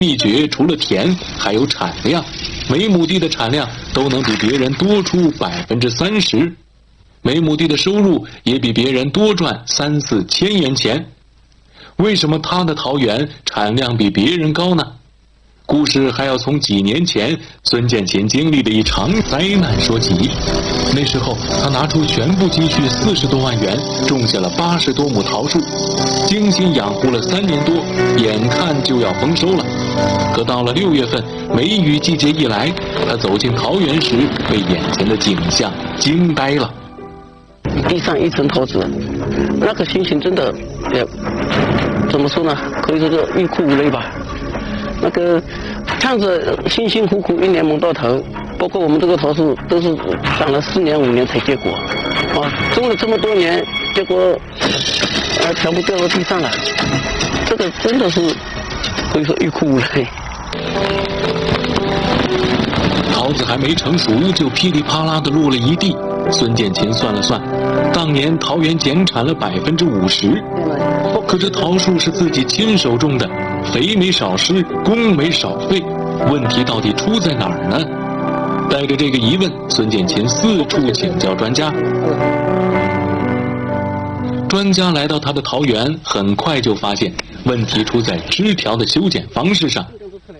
秘诀除了甜，还有产量，每亩地的产量都能比别人多出30%，每亩地的收入也比别人多赚3、4千元钱。为什么他的桃园产量比别人高呢？故事还要从几年前孙建琴经历的一场灾难说起。那时候他拿出全部积蓄40多万元，种下了80多亩桃树，精心养护了3年多，眼看就要丰收了。可到了6月份，梅雨季节一来，他走进桃园时，被眼前的景象惊呆了。 地上一层桃子，那个心情真的也怎么说呢？可以说是欲哭无泪吧。那个看着辛辛苦苦1年萌到头，包括我们这个桃树都是长了4年5年才结果，种了这么多年，结果全部掉到地上了，这个真的是可以说欲哭无泪。 桃子还没成熟，就噼里啪啦地落了一地。孙建琴算了算，当年桃园减产了50%，可这桃树是自己亲手种的，肥没少施，工没少费，问题到底出在哪儿呢？带着这个疑问，孙建琴四处请教专家。专家来到他的桃园，很快就发现问题出在枝条的修剪方式上。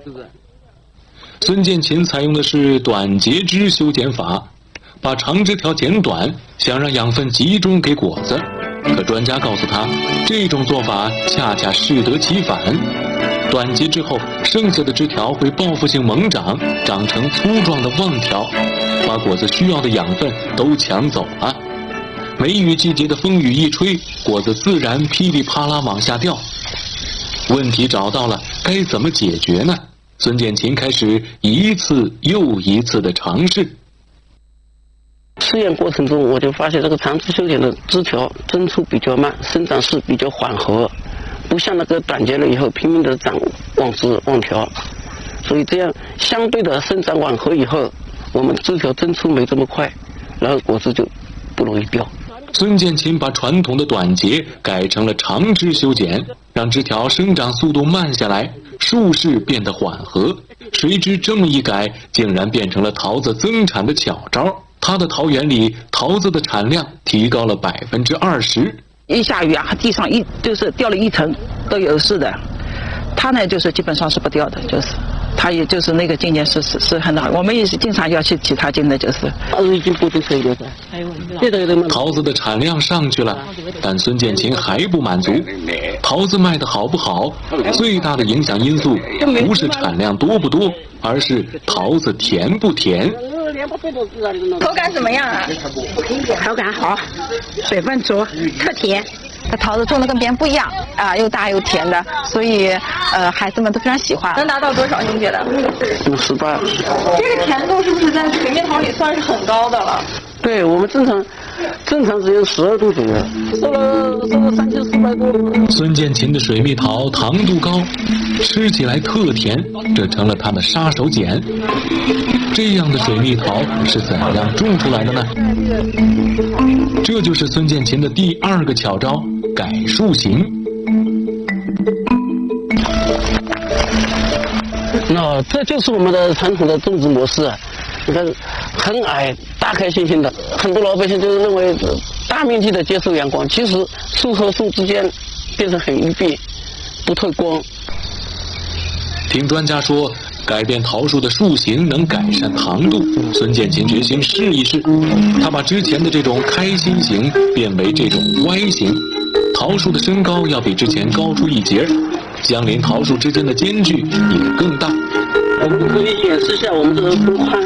孙建琴采用的是短节枝修剪法，把长枝条剪短，想让养分集中给果子。可专家告诉他，这种做法恰恰适得其反。短节之后，剩下的枝条会报复性猛长，长成粗壮的旺条，把果子需要的养分都抢走了。梅雨季节的风雨一吹，果子自然噼里啪啦往下掉。问题找到了，该怎么解决呢？孙建琴开始一次又一次的尝试。 试验过程中，我就发现这个长枝修剪的枝条增出比较慢，生长势比较缓和，不像那个短节了以后拼命的长旺枝旺条，所以这样相对的生长缓和以后，我们枝条增出没这么快，然后果子就不容易掉。 孙建琴把传统的短节改成了长枝修剪，让枝条生长速度慢下来，树势变得缓和。谁知这么一改，竟然变成了桃子增产的巧招。他的桃园里，桃子的产量提高了20%。 一下雨啊，地上就是掉了1层都有事的。他呢，就是基本上是不掉的，他也就是那个今年是很好，我们也是经常要去替他经的， 已经不对水了的。 桃子的产量上去了，但孙建琴还不满足。桃子卖的好不好，最大的影响因素不是产量多不多，而是桃子甜不甜。 口感怎么样啊？ 口感好，水分足，特甜。 这桃子种的跟别人不一样啊，又大又甜的，所以孩子们都非常喜欢。能达到多少？您觉得 ？18。 这个甜度是不是在水蜜桃里算是很高的了？ 对，我们正常只有12度左右，收了3400多。 孙建琴的水蜜桃糖度高，吃起来特甜，这成了他的杀手锏。这样的水蜜桃是怎样种出来的呢？这就是孙建琴的第2个巧招——改树型。 那这就是我们的传统的种植模式。你看，很矮，大开心心的，很多老百姓就是认为大面积的接受阳光，其实树和树之间变成很密闭，不透光。 听专家说，改变桃树的树形能改善糖度，孙建琴决心试一试。他把之前的这种开心型变为这种歪型，桃树的身高要比之前高出1截，相邻桃树之间的间距也更大。 我们可以演示一下我们这个分宽，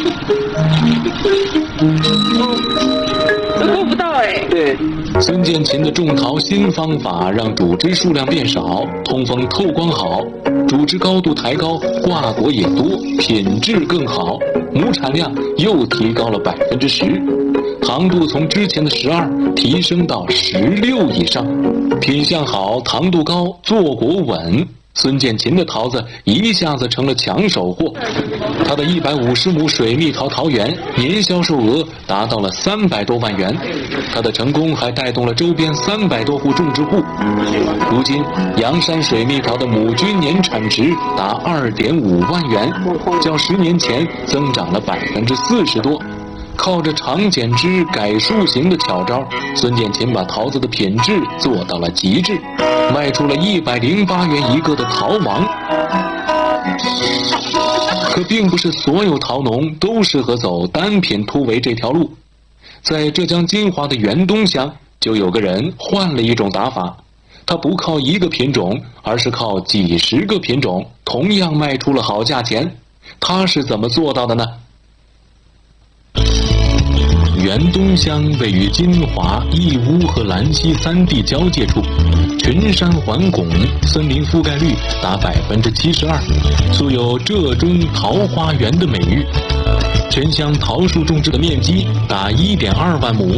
都够不到哎。 对。 孙建琴的种桃新方法让主枝数量变少，通风透光好，主枝高度抬高，挂果也多，品质更好，亩产量又提高了10%，糖度从之前的12提升到16以上，品相好，糖度高，坐果稳。 孙建琴的桃子一下子成了抢手货，他的150亩水蜜桃桃园年销售额达到了300多万元，他的成功还带动了周边300多户种植户。如今，阳山水蜜桃的亩均年产值达2.5万元，较10年前增长了40%多。靠着长剪枝改树形的巧招，孙建琴把桃子的品质做到了极致，卖出了108元一个的桃王。可并不是所有桃农都适合走单品突围这条路，在浙江金华的原东乡，就有个人换了一种打法，他不靠一个品种，而是靠几十个品种，同样卖出了好价钱。他是怎么做到的呢？原东乡位于金华、义乌和兰溪3地交界处，群山环拱，森林覆盖率达72%，素有浙中桃花源的美誉。全乡桃树种植的面积达1.2万亩。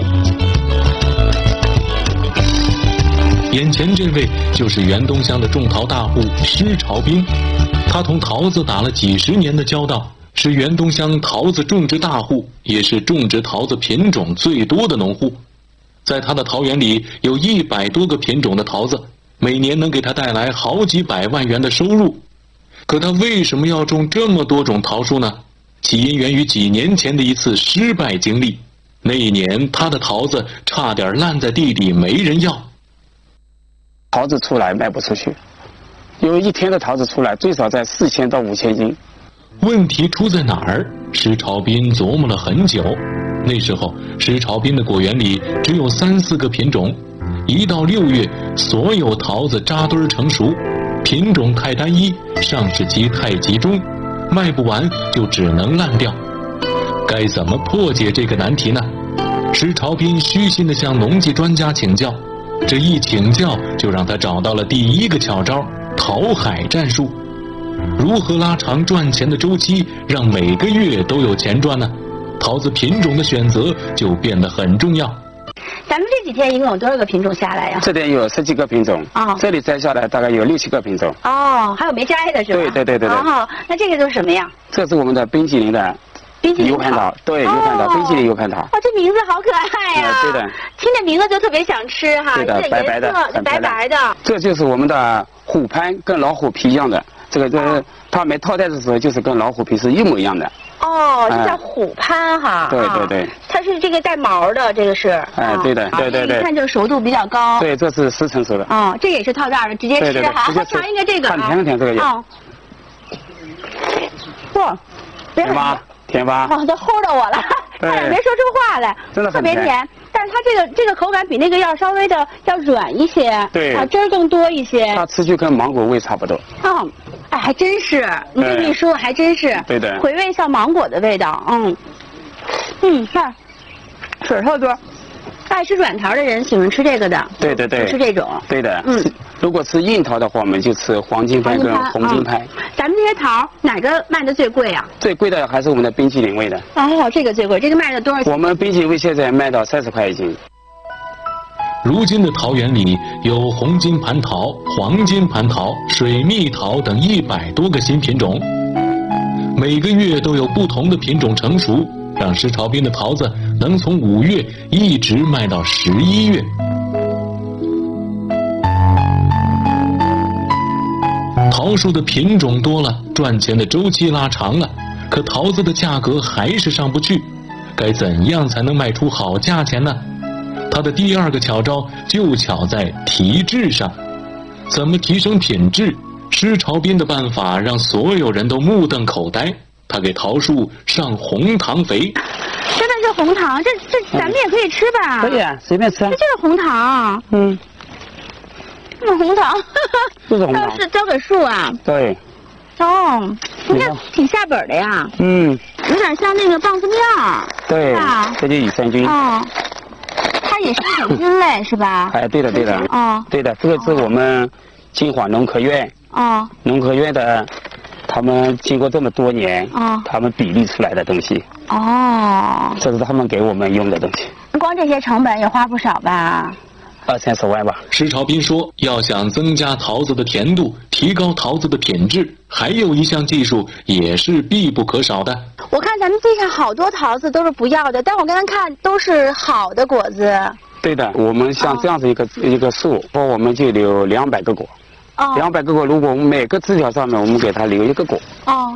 眼前这位就是原东乡的种桃大户施朝斌，他同桃子打了几十年的交道，是原东乡桃子种植大户，也是种植桃子品种最多的农户。在他的桃园里有100多个品种的桃子，每年能给他带来好几百万元的收入。可他为什么要种这么多种桃树呢？起因源于几年前的一次失败经历。那一年他的桃子差点烂在地里，没人要。 桃子出来卖不出去，有一天的桃子出来最少在4000到5000斤。 问题出在哪儿？施朝斌琢磨了很久。那时候施朝斌的果园里只有3、4个品种，1到6月所有桃子扎堆成熟，品种太单一，上市期太集中，卖不完就只能烂掉。该怎么破解这个难题呢？施朝斌虚心地向农技专家请教，这一请教就让他找到了第一个巧招——桃海战术。如何拉长赚钱的周期，让每个月都有钱赚呢？桃子品种的选择就变得很重要。 咱们这几天一共有多少个品种下来呀？ 这边有10几个品种，这里摘下来大概有6、7个品种。 哦，还有没摘的是吧？ 对。 哦，那这个都是什么呀？ 这是我们的冰淇淋的油盘桃，对，油盘桃，冰淇淋油盘桃。 哦，这名字好可爱呀！ 对的， 听这名字就特别想吃哈。 对的，白白的，很白白的。 这就是我们的虎盘，跟老虎皮一样的。这个它没套袋的时候，就是跟老虎皮是一模一样的。 哦，这叫虎潘哈。 对。 它是这个带毛的，这个是。 对的。 一看就是熟度比较高。 对，这是10成熟的。 哦，这也是套袋的，直接吃哈。尝一个这个啊。 很甜这个也。 哇， 甜吧？ 都齁到我了，差点没说出话来。 真的特别甜，但是它这个口感比那个要稍微的要软一些， 对， 汁儿更多一些。 它吃去跟芒果味差不多。 哎，还真是，你这么一说还真是。 对的。 回味像芒果的味道，看，水特多。爱吃软桃的人喜欢吃这个的。对，吃这种。 对的。如果吃硬桃的话，我们就吃黄金拍跟红金拍。 咱们这些桃哪个卖的最贵啊？ 最贵的还是我们的冰淇淋味的。 这个最贵，这个卖的多少钱？ 我们冰淇淋味现在卖到30块一斤。 如今的桃园里有红金蟠桃、黄金蟠桃、水蜜桃等100多个新品种，每个月都有不同的品种成熟，让施朝斌的桃子能从5月一直卖到11月。桃树的品种多了，赚钱的周期拉长了，可桃子的价格还是上不去，该怎样才能卖出好价钱呢？他的第2个巧招就巧在提质上。怎么提升品质？施朝斌的办法让所有人都目瞪口呆。他给桃树上红糖肥。 真的是红糖，这咱们也可以吃吧？ 可以啊，随便吃。 这就是红糖。红糖， 这是红糖。 是交给树啊？ 对。 你看挺下本的呀。有点像那个棒子面儿。 对。这就乳酸菌。 它也是一种菌类是吧？ 对的。对的，这个是我们金华农科院。农科院的，他们经过这么多年，他们比例出来的东西。这是他们给我们用的东西。 光这些成本也花不少吧？ 20-30万吧。 施朝斌说，要想增加桃子的甜度，提高桃子的品质，还有一项技术也是必不可少的。 我看咱们地上好多桃子都是不要的，但我刚才看都是好的果子。 对的，我们像这样子一个树，我们就留200个果。200个果，如果我们每个枝条上面我们给它留1个果。